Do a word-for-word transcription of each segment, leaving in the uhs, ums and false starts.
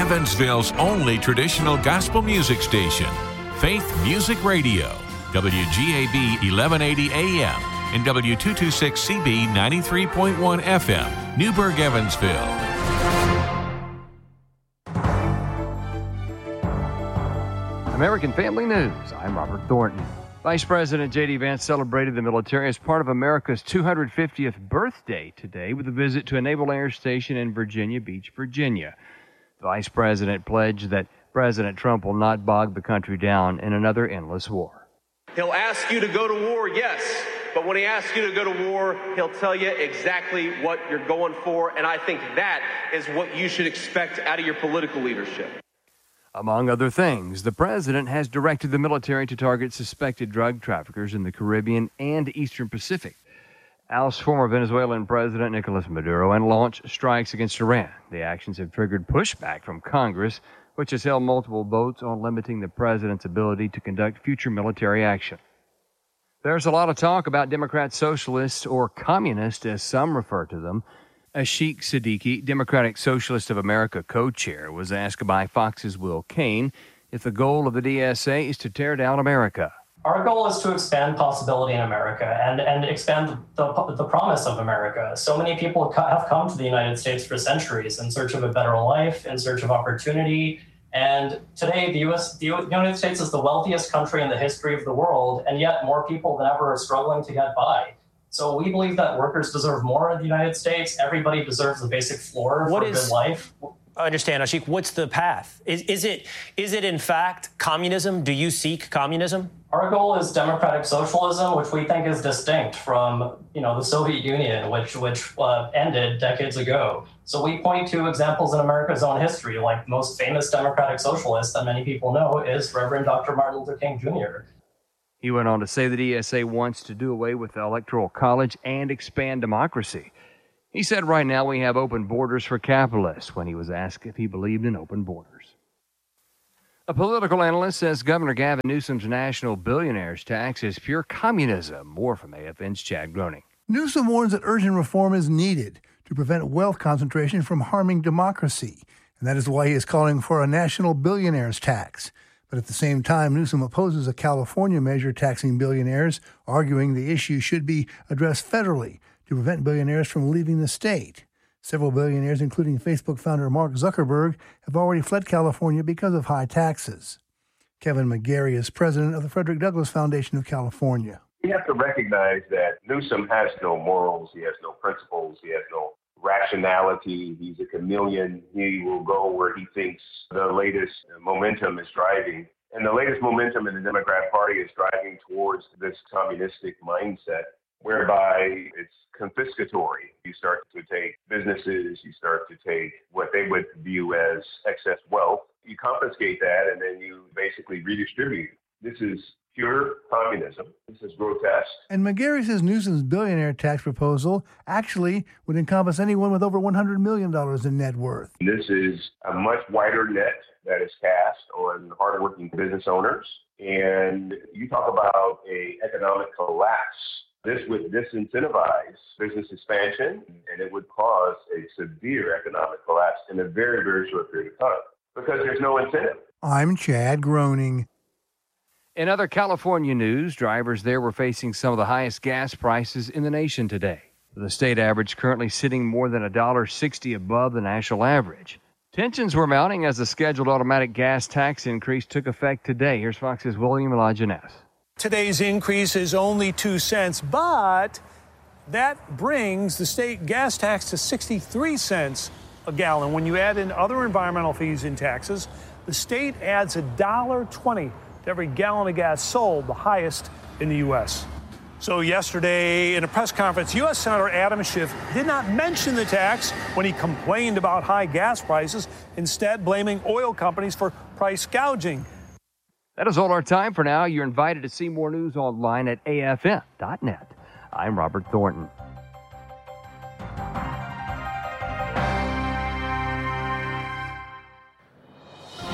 Evansville's only traditional gospel music station, Faith Music Radio, W G A B eleven eighty A M and W two twenty-six C B ninety-three point one F M, Newburgh, Evansville. American Family News. I'm Robert Thornton. Vice President J D. Vance celebrated the military as part of America's two hundred fiftieth birthday today with a visit to a Naval Air Station in Virginia Beach, Virginia. The Vice President pledged that President Trump will not bog the country down in another endless war. He'll ask you to go to war, yes, but when he asks you to go to war, he'll tell you exactly what you're going for, and I think that is what you should expect out of your political leadership. Among other things, the president has directed the military to target suspected drug traffickers in the Caribbean and Eastern Pacific, oust former Venezuelan President Nicolas Maduro, and launch strikes against Iran. The actions have triggered pushback from Congress, which has held multiple votes on limiting the president's ability to conduct future military action. There's a lot of talk about Democrat socialists, or communists as some refer to them. Ashik Siddiqui, Democratic Socialist of America co-chair, was asked by Fox's Will Cain if the goal of the D S A is to tear down America. Our goal is to expand possibility in America and, and expand the, the promise of America. So many people have come to the United States for centuries in search of a better life, in search of opportunity. And today, the U S, the United States is the wealthiest country in the history of the world, and yet more people than ever are struggling to get by. So we believe that workers deserve more in the United States. Everybody deserves the basic floor what for is, a good life. I understand, Ashik. What's the path? Is, is it is it in fact communism? Do you seek communism? Our goal is democratic socialism, which we think is distinct from, you know, the Soviet Union, which which uh, ended decades ago. So we point to examples in America's own history, like the most famous democratic socialist that many people know is Reverend Doctor Martin Luther King Junior He went on to say the D S A wants to do away with the Electoral College and expand democracy. He said right now we have open borders for capitalists when he was asked if he believed in open borders. A political analyst says Governor Gavin Newsom's national billionaires tax is pure communism. More from A F N's Chad Groening. Newsom warns that urgent reform is needed to prevent wealth concentration from harming democracy, and that is why he is calling for a national billionaires tax. But at the same time, Newsom opposes a California measure taxing billionaires, arguing the issue should be addressed federally to prevent billionaires from leaving the state. Several billionaires, including Facebook founder Mark Zuckerberg, have already fled California because of high taxes. Kevin McGarry is president of the Frederick Douglass Foundation of California. You have to recognize that Newsom has no morals, he has no principles, he has no rationality. He's a chameleon. He will go where he thinks the latest momentum is driving. And the latest momentum in the Democrat Party is driving towards this communistic mindset, whereby it's confiscatory. You start to take businesses, you start to take what they would view as excess wealth, you confiscate that, and then you basically redistribute. This is pure communism. This is grotesque. And McGarry says Newsom's billionaire tax proposal actually would encompass anyone with over one hundred million dollars in net worth. This is a much wider net that is cast on hardworking business owners. And you talk about an economic collapse. This would disincentivize business expansion, and it would cause a severe economic collapse in a very, very short period of time because there's no incentive. I'm Chad Groening. In other California news, drivers there were facing some of the highest gas prices in the nation today. The state average currently sitting more than one dollar sixty above the national average. Tensions were mounting as the scheduled automatic gas tax increase took effect today. Here's Fox's William Elijah Ness. Today's increase is only two cents, but that brings the state gas tax to sixty-three cents a gallon. When you add in other environmental fees and taxes, the state adds one dollar twenty to every gallon of gas sold, the highest in the U S. So yesterday in a press conference, U S Senator Adam Schiff did not mention the tax when he complained about high gas prices, instead blaming oil companies for price gouging. That is all our time for now. You're invited to see more news online at A F N dot net. I'm Robert Thornton.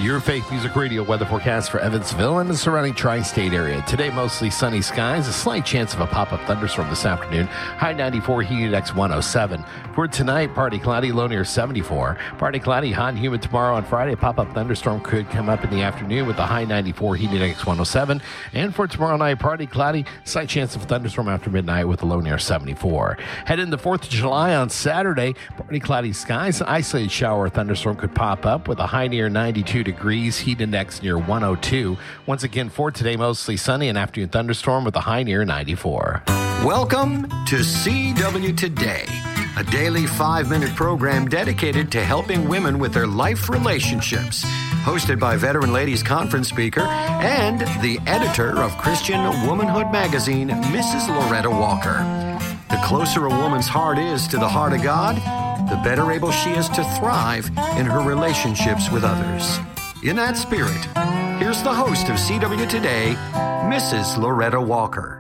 Your Faith Music Radio weather forecast for Evansville and the surrounding tri-state area. Today, mostly sunny skies, a slight chance of a pop-up thunderstorm this afternoon. High ninety-four, humid index one oh seven. For tonight, partly cloudy, low near seventy-four. Partly cloudy, hot and humid tomorrow on Friday. A pop-up thunderstorm could come up in the afternoon with a high ninety-four, humid index one oh seven. And for tomorrow night, partly cloudy, slight chance of a thunderstorm after midnight with a low near seventy-four. Head into fourth of July on Saturday, partly cloudy skies. An isolated shower or thunderstorm could pop up with a high near ninety-two degrees, heat index near one oh two. Once again, for today, mostly sunny, an afternoon thunderstorm with a high near ninety-four. Welcome to C W Today, a daily five-minute program dedicated to helping women with their life relationships. Hosted by Veteran Ladies Conference speaker and the editor of Christian Womanhood magazine, Missus Loretta Walker. The closer a woman's heart is to the heart of God, the better able she is to thrive in her relationships with others. In that spirit, here's the host of C W Today, Missus Loretta Walker.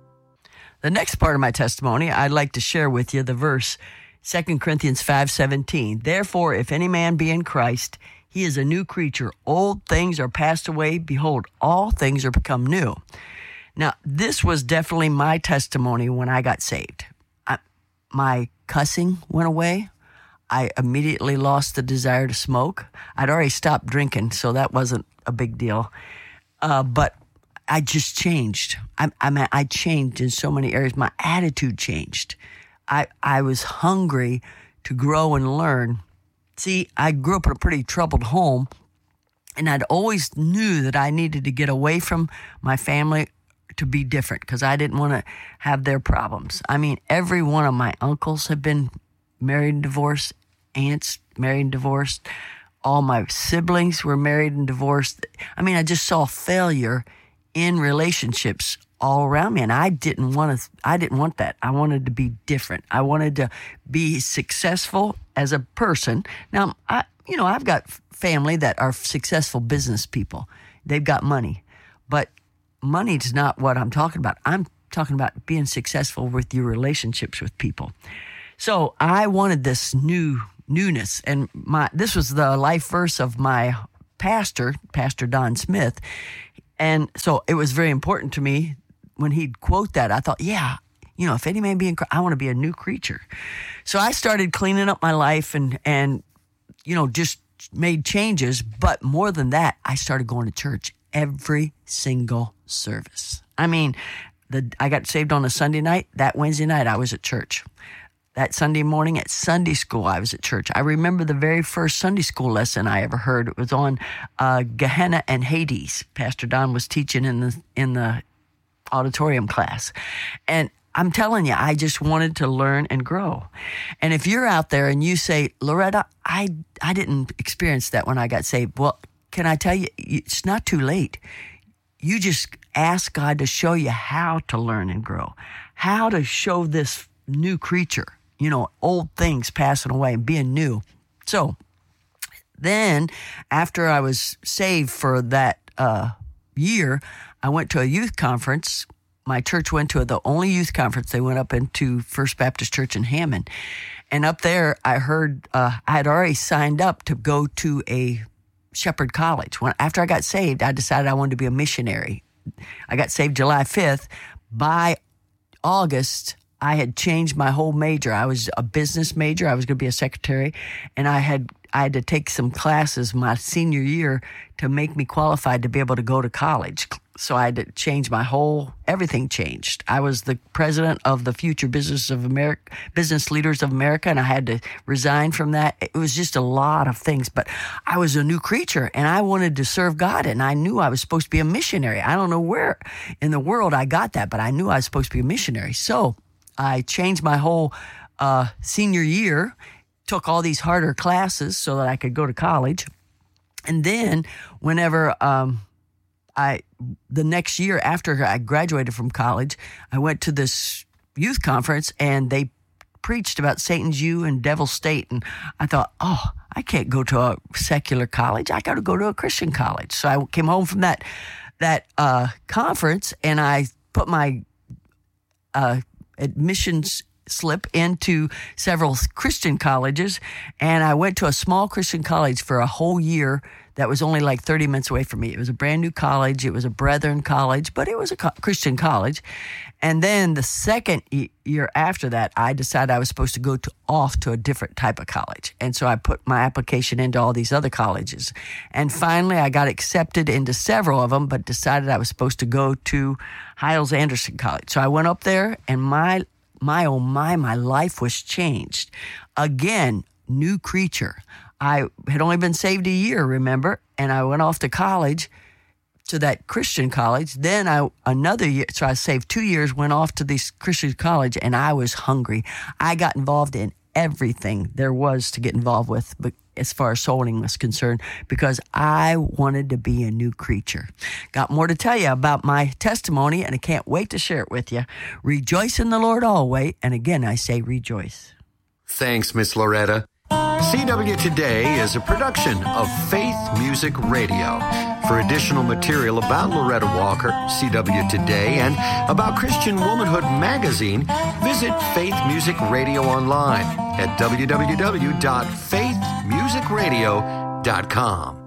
The next part of my testimony, I'd like to share with you the verse, Second Corinthians five seventeen. Therefore, if any man be in Christ, he is a new creature. Old things are passed away. Behold, all things are become new. Now, this was definitely my testimony when I got saved. I, my cussing went away. I immediately lost the desire to smoke. I'd already stopped drinking, so that wasn't a big deal. Uh, but I just changed. I, I mean, I changed in so many areas. My attitude changed. I I was hungry to grow and learn. See, I grew up in a pretty troubled home, and I'd always knew that I needed to get away from my family to be different because I didn't want to have their problems. I mean, every one of my uncles have been married and divorced, aunts married and divorced. All my siblings were married and divorced. I mean, I just saw failure in relationships all around me, and I didn't want to. I didn't want that. I wanted to be different. I wanted to be successful as a person. Now, I, you know, I've got family that are successful business people. They've got money, but money's not what I'm talking about. I'm talking about being successful with your relationships with people. So I wanted this new newness, and my this was the life verse of my pastor, Pastor Don Smith. And so it was very important to me when he'd quote that. I thought, yeah, you know, if any man be in Christ, I want to be a new creature. So I started cleaning up my life and, and, you know, just made changes. But more than that, I started going to church every single service. I mean, the I got saved on a Sunday night. That Wednesday night, I was at church. That Sunday morning at Sunday school, I was at church. I remember the very first Sunday school lesson I ever heard. It was on uh, Gehenna and Hades. Pastor Don was teaching in the in the auditorium class. And I'm telling you, I just wanted to learn and grow. And if you're out there and you say, Loretta, I, I didn't experience that when I got saved. Well, can I tell you, it's not too late. You just ask God to show you how to learn and grow, how to show this new creature. You know, old things passing away and being new. So then after I was saved for that uh, year, I went to a youth conference. My church went to the only youth conference. They went up into First Baptist Church in Hammond. And up there, I heard, uh, I had already signed up to go to a Shepherd College. When After I got saved, I decided I wanted to be a missionary. I got saved July fifth. By August, I had changed my whole major. I was a business major. I was going to be a secretary, and I had I had to take some classes my senior year to make me qualified to be able to go to college. So I had to change my whole, everything changed. I was the president of the Future Business of America, Business Leaders of America, and I had to resign from that. It was just a lot of things, but I was a new creature, and I wanted to serve God, and I knew I was supposed to be a missionary. I don't know where in the world I got that, but I knew I was supposed to be a missionary. So I changed my whole uh, senior year, took all these harder classes so that I could go to college. And then whenever um, I, the next year after I graduated from college, I went to this youth conference and they preached about Satan's U and Devil's State. And I thought, oh, I can't go to a secular college. I got to go to a Christian college. So I came home from that, that uh, conference and I put my uh, admissions slip into several Christian colleges, and I went to a small Christian college for a whole year that was only like thirty minutes away from me. It was a brand new college. It was a Brethren college, but it was a co- Christian college. And then the second e- year after that, I decided I was supposed to go to, off to a different type of college. And so I put my application into all these other colleges. And finally, I got accepted into several of them, but decided I was supposed to go to Hyles-Anderson College. So I went up there, and my, my, oh my, my life was changed. Again, new creature. I had only been saved a year, remember? And I went off to college, to that Christian college. Then I another year, so I saved two years, went off to this Christian college, and I was hungry. I got involved in everything there was to get involved with, but as far as soul winning was concerned, because I wanted to be a new creature. Got more to tell you about my testimony, and I can't wait to share it with you. Rejoice in the Lord always, and again I say rejoice. Thanks, Miss Loretta. C W Today is a production of Faith Music Radio. For additional material about Loretta Walker, C W Today, and about Christian Womanhood Magazine, visit Faith Music Radio online at w w w dot faith music radio dot com.